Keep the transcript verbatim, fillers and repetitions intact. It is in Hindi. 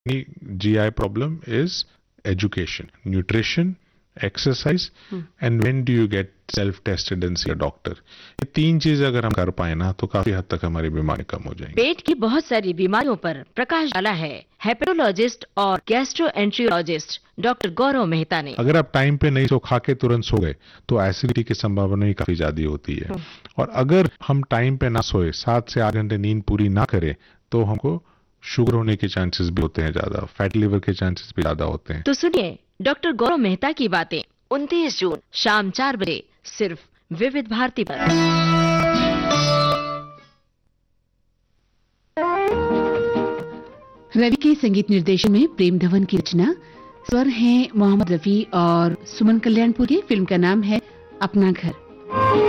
G I problem is education, nutrition, exercise, hmm. and when do you get self-tested and see a doctor. ये तीन चीज अगर हम कर पाए ना तो काफी हद तक हमारी बीमारी कम हो जाएंगी। पेट की बहुत सारी बीमारियों पर प्रकाश डाला है हेपेटोलॉजिस्ट और गैस्ट्रोएंट्रोलॉजिस्ट डॉक्टर गौरव मेहता ने। अगर आप टाइम पे नहीं सो खा के तुरंत सो गए तो एसिडिटी की संभावना ही काफी ज्यादा होती है। और अगर हम टाइम पे ना सोए, सात से आठ घंटे नींद पूरी ना करें तो हमको शुगर होने के चांसेस भी होते हैं ज्यादा, फैटी लिवर के चांसेस भी ज्यादा होते हैं। तो सुनिए डॉक्टर गौरव मेहता की बातें उनतीस जून शाम चार बजे सिर्फ विविध भारती पर। रवि के संगीत निर्देशन में प्रेम धवन की रचना, स्वर हैं मोहम्मद रफी और सुमन कल्याणपुर के। फिल्म का नाम है अपना घर।